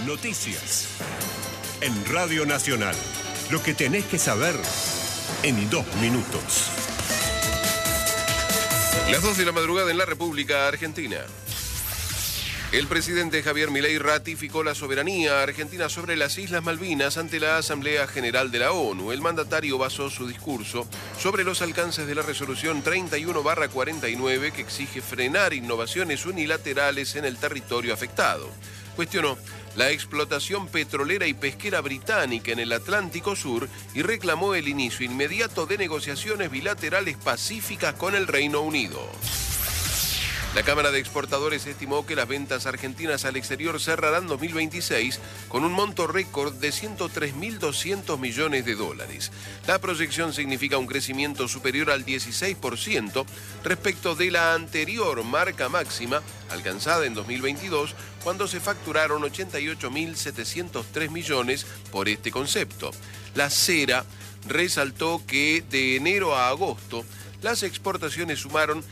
Noticias. En Radio Nacional. Lo que tenés que saber en 2 minutos. Las 2 de la madrugada en la República Argentina. El presidente Javier Milei ratificó la soberanía argentina sobre las Islas Malvinas ante la Asamblea General de la ONU. El mandatario basó su discurso sobre los alcances de la resolución 31/49 que exige frenar innovaciones unilaterales en el territorio afectado. Cuestionó la explotación petrolera y pesquera británica en el Atlántico Sur y reclamó el inicio inmediato de negociaciones bilaterales pacíficas con el Reino Unido. La Cámara de Exportadores estimó que las ventas argentinas al exterior cerrarán 2026 con un monto récord de 103.200 millones de dólares. La proyección significa un crecimiento superior al 16% respecto de la anterior marca máxima alcanzada en 2022, cuando se facturaron 88.703 millones por este concepto. La CERA resaltó que de enero a agosto las exportaciones sumaron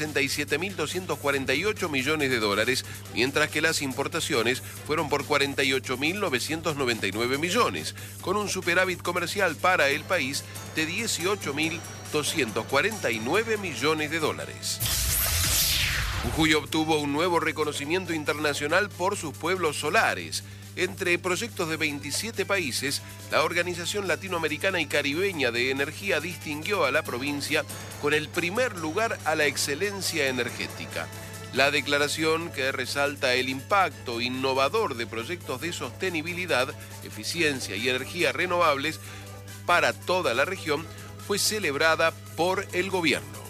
67.248 millones de dólares, mientras que las importaciones fueron por 48.999 millones, con un superávit comercial para el país de 18.249 millones de dólares. Jujuy obtuvo un nuevo reconocimiento internacional por sus pueblos solares. Entre proyectos de 27 países, la Organización Latinoamericana y Caribeña de Energía distinguió a la provincia con el primer lugar a la excelencia energética. La declaración, que resalta el impacto innovador de proyectos de sostenibilidad, eficiencia y energías renovables para toda la región, fue celebrada por el gobierno.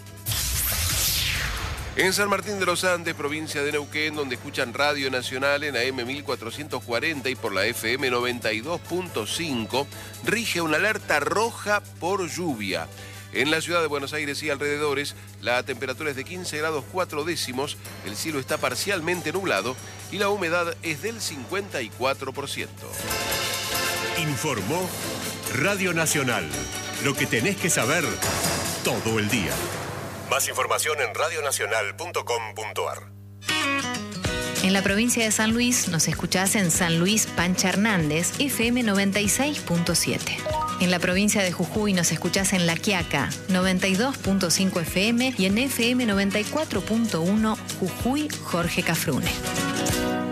En San Martín de los Andes, provincia de Neuquén, donde escuchan Radio Nacional en AM 1440 y por la FM 92.5, rige una alerta roja por lluvia. En la ciudad de Buenos Aires y alrededores, la temperatura es de 15 grados 4 décimos, el cielo está parcialmente nublado y la humedad es del 54%. Informó Radio Nacional. Lo que tenés que saber todo el día. Más información en radionacional.com.ar. En la provincia de San Luis nos escuchás en San Luis Pancha Hernández, FM 96.7. En la provincia de Jujuy nos escuchás en La Quiaca, 92.5 FM y en FM 94.1 Jujuy Jorge Cafrune.